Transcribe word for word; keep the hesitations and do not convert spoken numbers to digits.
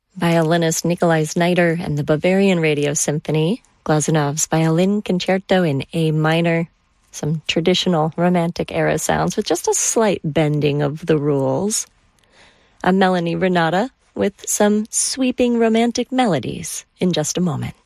violinist Nikolai Znaider and the Bavarian Radio Symphony, Glazunov's Violin Concerto in A minor, some traditional Romantic era sounds with just a slight bending of the rules. I'm Melanie Renata with some sweeping romantic melodies in just a moment.